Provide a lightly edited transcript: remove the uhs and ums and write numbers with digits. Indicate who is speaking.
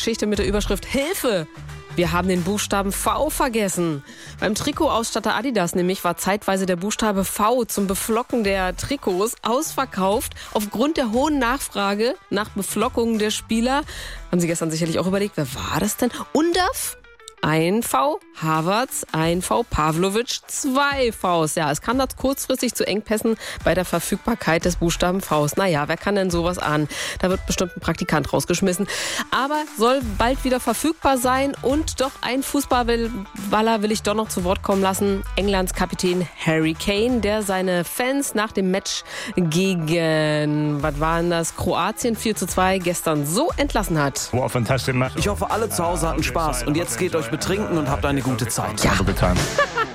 Speaker 1: Geschichte mit der Überschrift Hilfe! Wir haben den Buchstaben V vergessen. Beim Trikotausstatter Adidas nämlich war zeitweise der Buchstabe V zum Beflocken der Trikots ausverkauft. Aufgrund der hohen Nachfrage nach Beflockungen der Spieler haben Sie gestern sicherlich auch überlegt, wer war das denn? Undav? Ein V, Havertz, ein V, Pavlovic, 2 Vs. Ja, es kam da kurzfristig zu Engpässen bei der Verfügbarkeit des Buchstaben Vs. Naja, wer kann denn sowas ahnen? Da wird bestimmt ein Praktikant rausgeschmissen. Aber soll bald wieder verfügbar sein und doch ein Fußballer will ich doch noch zu Wort kommen lassen. Englands Kapitän Harry Kane, der seine Fans nach dem Match gegen, was war denn das, Kroatien 4:2 gestern so entlassen hat.
Speaker 2: Ich hoffe, alle zu Hause hatten Spaß und jetzt geht euch betrinken und habt eine gute Zeit.
Speaker 1: Ja.